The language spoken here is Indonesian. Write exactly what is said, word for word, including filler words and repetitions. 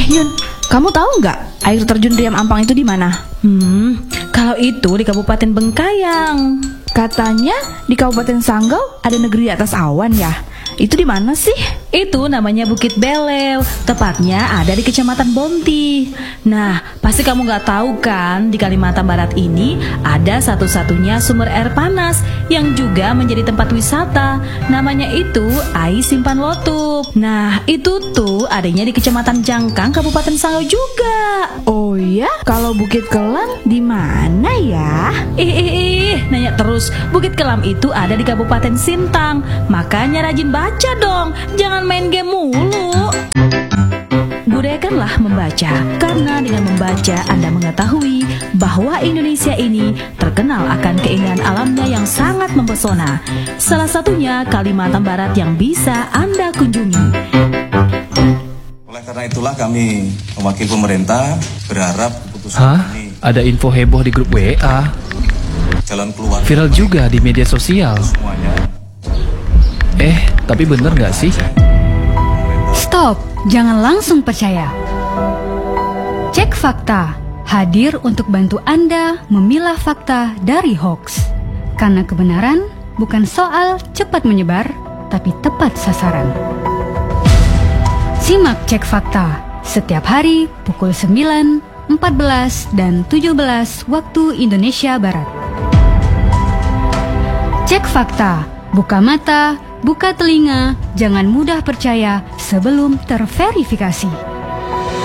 Eh Yun, kamu tahu nggak air terjun Riam Ampang itu di mana? Hmm, kalau itu di Kabupaten Bengkayang. Katanya di Kabupaten Sanggau ada negeri di atas awan ya. Itu di mana sih? Itu namanya Bukit Belew, tepatnya ada di Kecamatan Bonti. Nah, pasti kamu nggak tahu kan, di Kalimantan Barat ini ada satu-satunya sumber air panas yang juga menjadi tempat wisata. Namanya itu Ais Simpan Lotup. Nah, itu tuh adanya di Kecamatan Jangkang, Kabupaten Sanggau juga. Oh ya, kalau Bukit Kelam di mana ya? Ih, ih, ih, nanya terus. Bukit Kelam itu ada di Kabupaten Sintang. Makanya rajin baca dong, jangan main game mulu. Budayakanlah membaca, karena dengan membaca Anda mengetahui bahwa Indonesia ini terkenal akan keindahan alamnya yang sangat mempesona. Salah satunya Kalimantan Barat yang bisa Anda kunjungi. Oleh karena itulah kami mewakili pemerintah berharap keputusan Hah? ini Ada info heboh di grup W A. jalan keluar Viral juga di media sosial. semuanya. Eh, tapi bener gak sih? Stop, jangan langsung percaya. Cek fakta, hadir untuk bantu Anda memilah fakta dari hoax. Karena kebenaran bukan soal cepat menyebar, tapi tepat sasaran. Simak Cek Fakta setiap hari pukul sembilan, empat belas, dan tujuh belas waktu Indonesia Barat. Cek Fakta, buka mata, buka telinga, jangan mudah percaya sebelum terverifikasi.